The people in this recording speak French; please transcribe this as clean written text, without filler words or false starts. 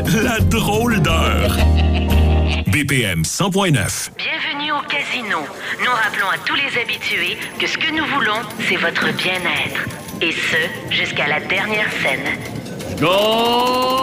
La drôle d'heure. BPM 100.9. Bienvenue au casino. Nous rappelons à tous les habitués que ce que nous voulons, c'est votre bien-être. Et ce, jusqu'à la dernière scène. Go!